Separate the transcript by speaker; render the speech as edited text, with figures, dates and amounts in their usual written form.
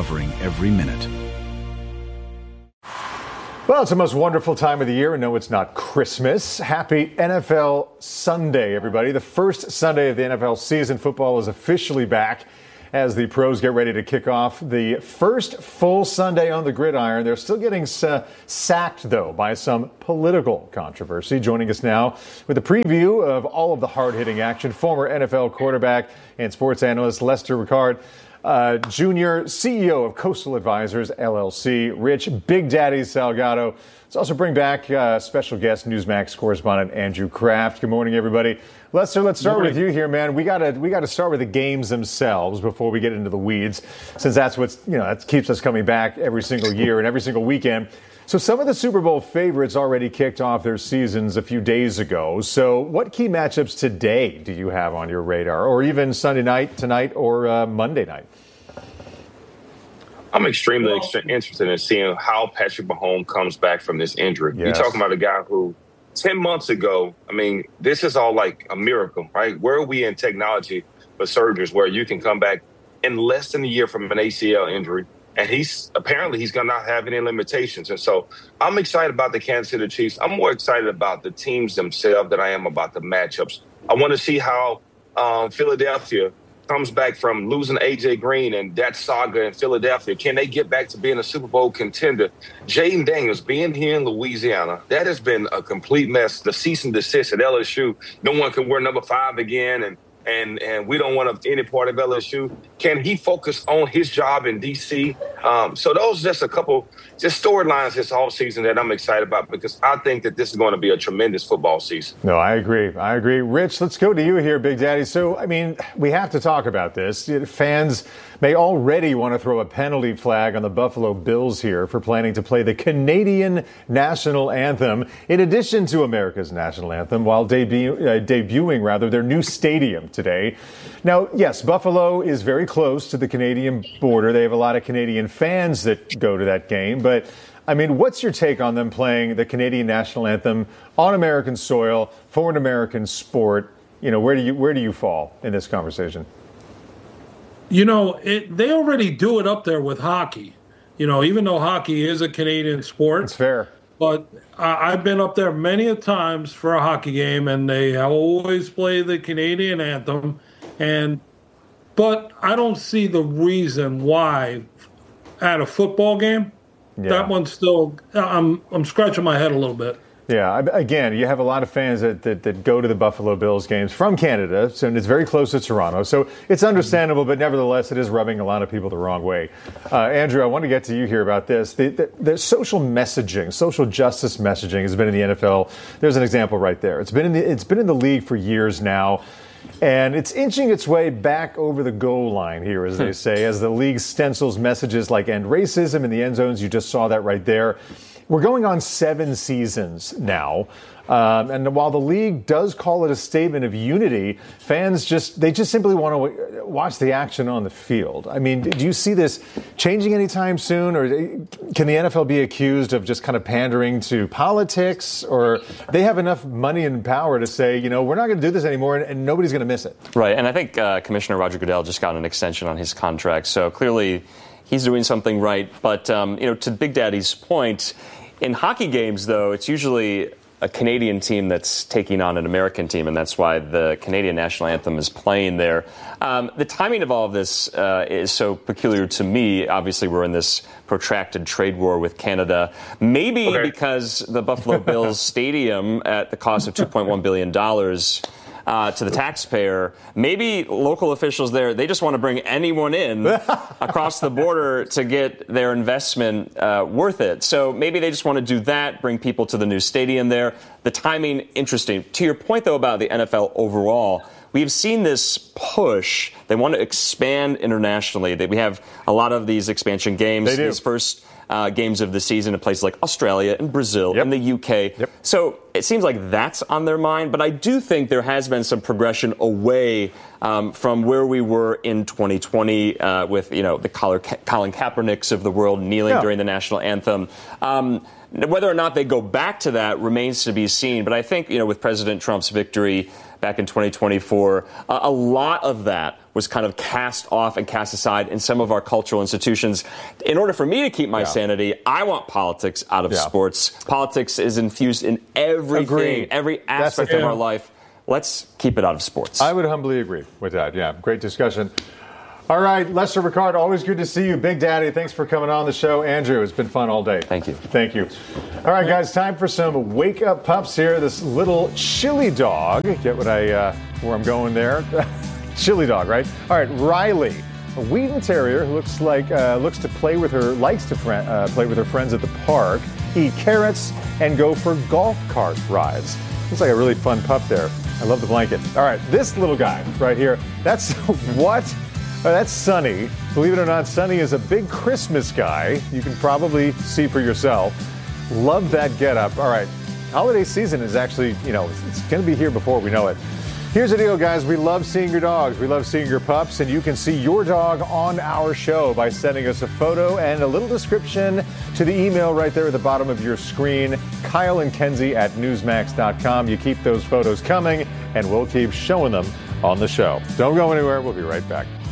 Speaker 1: covering every minute.
Speaker 2: Well, it's the most wonderful time of the year, and no, it's not Christmas. Happy NFL Sunday, everybody. The first Sunday of the NFL season. Football is officially back as the pros get ready to kick off the first full Sunday on the gridiron. They're still getting sacked, though, by some political controversy. Joining us now with a preview of all of the hard-hitting action, former NFL quarterback and sports analyst Lester Ricard. Junior, CEO of Coastal Advisors, LLC, Rich Big Daddy Salgado. Let's also bring back special guest Newsmax correspondent Andrew Kraft. Good morning, everybody. Lester, let's start with you here, man. We gotta start with the games themselves before we get into the weeds, since that's that keeps us coming back every single year and every single weekend. So some of the Super Bowl favorites already kicked off their seasons a few days ago. So what key matchups today do you have on your radar, or even Sunday night, tonight, or Monday night?
Speaker 3: I'm extremely interested in seeing how Patrick Mahomes comes back from this injury. Yes. You're talking about a guy who 10 months ago, this is all like a miracle, right? Where are we in technology for surgeons where you can come back in less than a year from an ACL injury? And he's going to not have any limitations. And so I'm excited about the Kansas City Chiefs. I'm more excited about the teams themselves than I am about the matchups. I want to see how Philadelphia comes back from losing A.J. Green and that saga in Philadelphia. Can they get back to being a Super Bowl contender? Jaden Daniels being here in Louisiana, that has been a complete mess. The cease and desist at LSU, no one can wear number 5 again, and we don't want any part of LSU. Can he focus on his job in D.C.? So those are just a couple storylines this offseason that I'm excited about, because I think that this is going to be a tremendous football season.
Speaker 2: No, I agree. Rich, let's go to you here, Big Daddy. So, we have to talk about this. Fans may already want to throw a penalty flag on the Buffalo Bills here for planning to play the Canadian national anthem in addition to America's national anthem while debuting their new stadium today. Now, yes, Buffalo is very close to the Canadian border. They have a lot of Canadian fans that go to that game. But, what's your take on them playing the Canadian national anthem on American soil for an American sport? Where do you fall in this conversation?
Speaker 4: They already do it up there with hockey. Even though hockey is a Canadian sport.
Speaker 2: It's fair.
Speaker 4: But I've been up there many a times for a hockey game, and they always play the Canadian anthem. But I don't see the reason why at a football game, that one's still, I'm scratching my head a little bit.
Speaker 2: Yeah, again, you have a lot of fans that go to the Buffalo Bills games from Canada, and it's very close to Toronto. So it's understandable, but nevertheless, it is rubbing a lot of people the wrong way. Andrew, I want to get to you here about this. The social messaging, social justice messaging has been in the NFL. There's an example right there. It's been in the league for years now. And it's inching its way back over the goal line here, as they say, as the league stencils messages like end racism in the end zones. You just saw that right there. We're going on 7 seasons now. And while the league does call it a statement of unity, fans just simply want to watch the action on the field. Do you see this changing anytime soon, or can the NFL be accused of just kind of pandering to politics, or they have enough money and power to say, we're not going to do this anymore and nobody's going to miss it?
Speaker 5: Right. And I think Commissioner Roger Goodell just got an extension on his contract. So clearly he's doing something right. But, to Big Daddy's point, in hockey games, though, it's usually a Canadian team that's taking on an American team, and that's why the Canadian national anthem is playing there. The timing of all of this is so peculiar to me. Obviously, we're in this protracted trade war with Canada. Maybe because the Buffalo Bills stadium at the cost of $2.1 billion to the taxpayer, maybe local officials there, they just want to bring anyone in across the border to get their investment worth it. So maybe they just want to do that, bring people to the new stadium there. The timing, interesting. To your point, though, about the NFL overall, we've seen this push. They want to expand internationally. We have a lot of these expansion games. These first games of the season in places like Australia and Brazil and the UK. So it seems like that's on their mind. But I do think there has been some progression away from where we were in 2020 with, the Colin Kaepernicks of the world kneeling during the national anthem. Whether or not they go back to that remains to be seen. But I think, with President Trump's victory back in 2024, a lot of that was kind of cast off and cast aside in some of our cultural institutions. In order for me to keep my sanity, I want politics out of sports. Politics is infused in everything, every aspect of our life. Let's keep it out of sports.
Speaker 2: I would humbly agree with that. Yeah, great discussion. All right, Lester Ricard, always good to see you. Big Daddy, thanks for coming on the show. Andrew, it's been fun all day.
Speaker 5: Thank you.
Speaker 2: Thank you. All right, guys, time for some wake-up pups here. This little chili dog. Get what where I'm going there? Chili dog, right? All right, Riley, a Wheaton Terrier who likes to play with her friends at the park, eat carrots, and go for golf cart rides. Looks like a really fun pup there. I love the blanket. All right, this little guy right here, that's what? That's Sonny. Believe it or not, Sonny is a big Christmas guy. You can probably see for yourself. Love that getup. All right, holiday season is actually, it's going to be here before we know it. Here's the deal, guys. We love seeing your dogs. We love seeing your pups, and you can see your dog on our show by sending us a photo and a little description to the email right there at the bottom of your screen, Kyle and Kenzie at Newsmax.com. You keep those photos coming, and we'll keep showing them on the show. Don't go anywhere. We'll be right back.